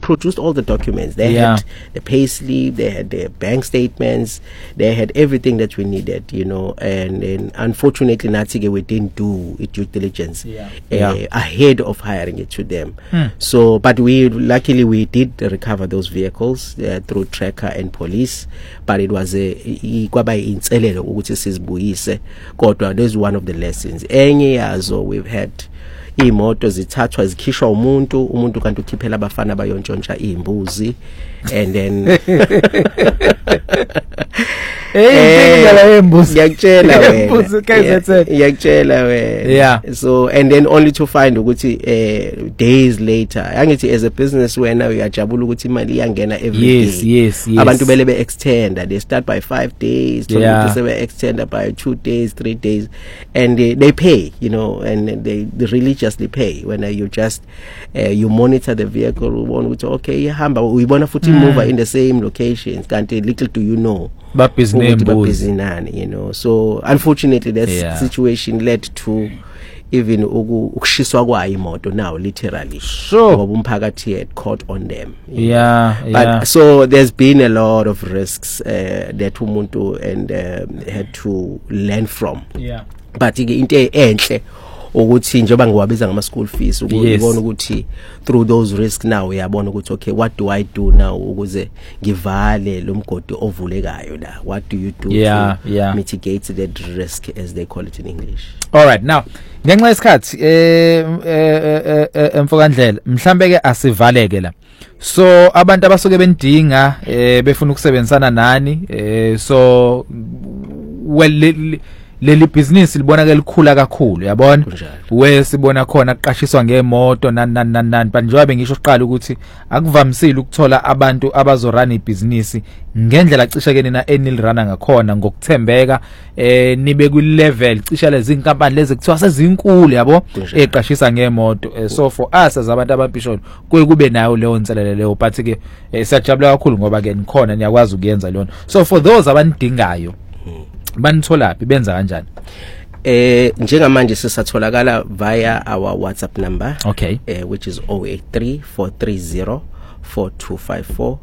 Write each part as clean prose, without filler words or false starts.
produced all the documents. They had the payslip, they had the bank statements, they had everything that we needed, you know. And then unfortunately, Natsige, we didn't do due diligence ahead of hiring it to them. So, but luckily we did recover those vehicles through tracker and police. But it was there's one of the lessons. So we've had imoto zithathwa zikhishwa umuntu kanti ukhiphela abafana bayontshontsha imbuzi and then so and then only to find ukuthi days later angithi as a business where now uyajabula ukuthi imali iyangena every day. Abantu bele extend, they start by 5 days, they extend by 2 days, 3 days, and they pay, you know, and they religiously pay when you just you monitor the vehicle. We want to okay hamba we want to futhi move in the same locations, kanti little do you know babhizinani, you know. So unfortunately that situation led to even ukushiswa kwa imoto now literally ngoba umphakathi had caught on them, but so there's been a lot of risks that umuntu and had to learn from, but into enhle ukuthi njoba ngiwabiza ngama school fees ukubona ukuthi through those risks now uyabona ukuthi okay what do I do now ukuze ngivale lo mgodi ovulekayo la, what do you do to mitigate that risk as they call it in English. All right, now ngenxa yesikhathi Mfokandlela mhlambe ke asivaleke la, so abantu abasuke benidinga befuna ukusebenzisana nani so well leli business libonakala likhula kakhulu, yabona sibona khona aqashiswa ngemoto nani but njengoba ngisho uqala ukuthi akuvamisile ukuthola abantu abazorana ibusiness ngendlela cishe ke nina enilirana ngakhona ngokuthembeka nibe ku level cishe lezi inkampani lezi kuthiwa sezinkulu yabo eqashisa ngemoto. So for us as abantu abambisholo kube nayo leyo nselele leyo, but ke siyajabula kakhulu ngoba ke nikhona niyakwazi ukuyenza lona. So for those abanidingayo banitholaphi benza kanjani? Njengamanje sisatholakala via our WhatsApp number, which is 0834304254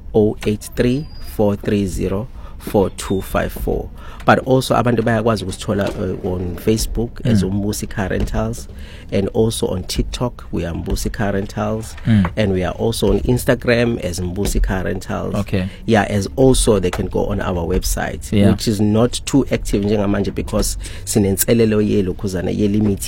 0834304254. But also abantu bayakwazi ukusithola on Facebook as Mbusi Car Rentals, and also on TikTok we are Mbusi Car Rentals, and we are also on Instagram as Mbusi Car Rentals. As also they can go on our website, which is not too active njengamanje because sinenselelo yelokhuzana ye limit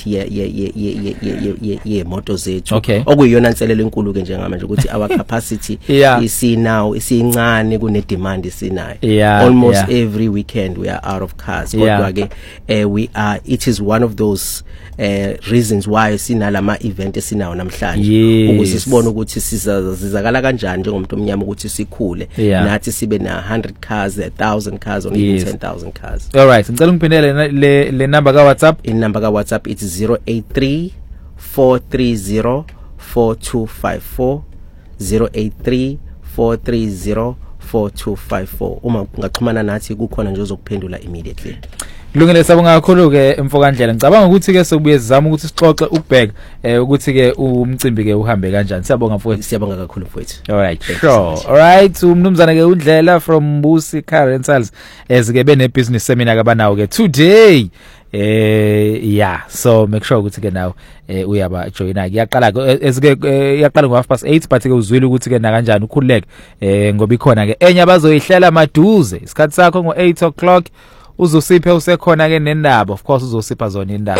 ye moto zethu okuyiyona nselelo enkulu ke njengamanje ukuthi our capacity isincane kune demand isinayo. Almost every weekend we are out of cars. We are, it is one of those reasons why sinalama event esinawo namhlanje ukuze sibone ukuthi sizakala kanjani njengomuntu omnyama ukuthi sikhule nathi sibe na 100 cars, 1000 cars, or even 10,000 cars. All right, ngicela ungiphendele le number ka WhatsApp. In number ka WhatsApp it's 083-430-4254 083-430-4254. Uma ngaxhumana nathi kukhona nje uzokuphendula immediately. Kulungile, sabonga kakhulu ke Mfokandlela. Ngicabanga ukuthi ke sokubuye sizama ukuthi sixoxe ukubheka ukuthi ke umcimbi ke uhambe kanjani. Siyabonga mfowethu. Siyabonga kakhulu mfowethu. All right, sure. All right, umnumzana ke uNdlela from Mbusi Car Rentals ke bene business seminar ke banawo ke today. So make sure ukuthi ke nawo uyaba joina. Iyaqala iyaqala ngo8:30, but ke uzwile ukuthi ke na kanjani ukhululeke ngoba ikhona ke enye abazoyihlela maduze. Isikhathi sakho ngo8:00 uzosiphe usekhona ke nendaba, of course uzosipha zona indaba.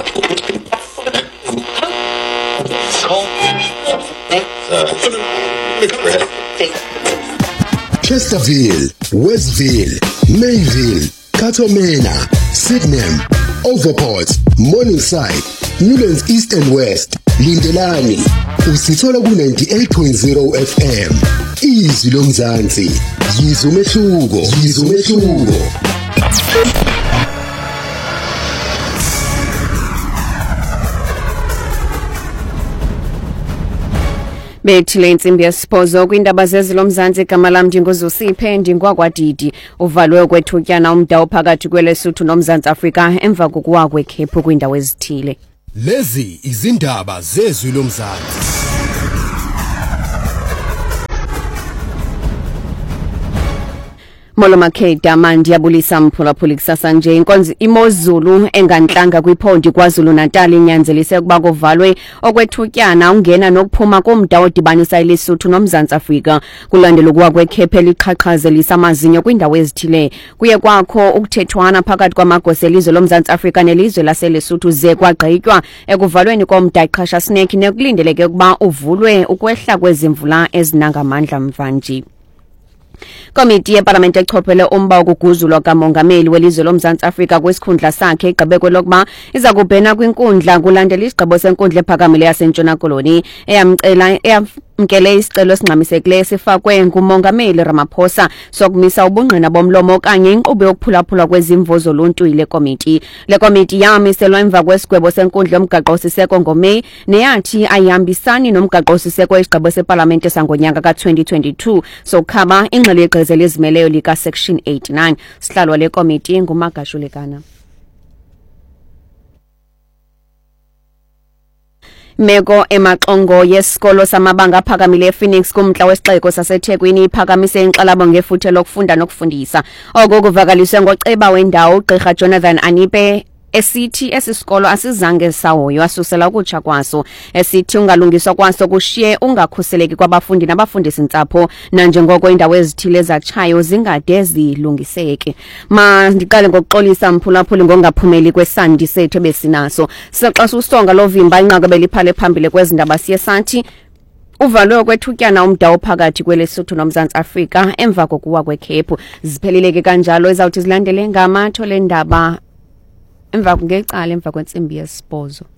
Chesterfield, Westville, Mayville, Katomena, Sydenham, Overport, Morningside, Newlands East and West, Lindelani. Usithola ku 98.0 FM. Izwi lomzansi. Yizwe umehluko. Bethile insimbi yesiphozo kwindaba zezilomzansi igama lami ndingozosiphe ndingwakwadidi uvalwe kwethutyana umdawu phakathi kweleSuthu noMzantsi Afrika emva kokuwa kwekhephu kwindawo ezithile. Lezi izindaba zezwi lomzansi. Molo Makheda manje yabulisa mphulaphuli kusasa nje inkonzo imozulu enganhlanga kwiphondi kwaZulu Natal inyanzelise kuba kuvalwe okwethutyana ungena nokuphuma komda odibanisa iLesotho noMzantsi Afrika kulandela ukuwa kwekhephe liqhaqhazelisa amazinyo kwindawo ezithile kuye kwakho ukuthethwana phakathi kwamagosa elizwe loMzantsi Afrika nelizwe laseLesotho ze kwagqitywa ekuvalweni komda iqhasha snake nekulindeleke ukuba uvulwe ukwehla kwezimvula ezinangamandla mvanje. Komiti yeParlamente echophele umba wokuguzulwa kamongameli welizwe loMzantsi Afrika kwesikhundla sakhe igqibe kwelokuba iza kubhena kwinkundla kulandela isigqibo senkundla ephakamile yaseNtshona Koloni eyamkele isicelo esingxamisekileyo sifakwe ngumongameli Ramaphosa sokumisa ubungqina bomlomo okanye inkqubo yokuphulaphula kwezimvo zoluntu yile komiti. Le komiti yamiselwa emva kwesigwebo senkundla yomgaqo-siseko ngoMeyi neyathi ayihambisani nomgaqo-siseko isigqibo seParlamente sangonyaka ka-2022 sokukhaba ingxelo yegqiza elizimeleyo lika-Section 89. Sihlalwa le komiti nguMagashulekana. Meko emaxongo yesikolo samabanga aphakamile ePhoenix kumntla wesixeko saseThekwini iphakamise inxalabo ngefuthe lokufunda nokufundisa. Oko kuvakaliswe ngoceba wendawo uGqirha Jonathan Anipe esithi esisikolo asizange sahoywa asusela ukutsha kwaso esithi ungalungiswa kwaso kushiye ungakhuseleki kwabafundi nabafundisi ntsapho nanjengoko indawo ezithile zatshayo zingade zilungiseke. Ndiqale ngokuxolisa mphulaphuli ngongaphumeli kwesandi sethu besinaso sixaxa usonga lovimba inqaka beliphale phambili kwezindaba siye sathi uvalwe kwethutyana umda ophakathi kweLesotho noMzantsi Afrika emva kokuwa kwekhephu zipheleleke kanjalo ezawuthi zilandele ngamathole ndaba emva kwentsimbi yesibhozo.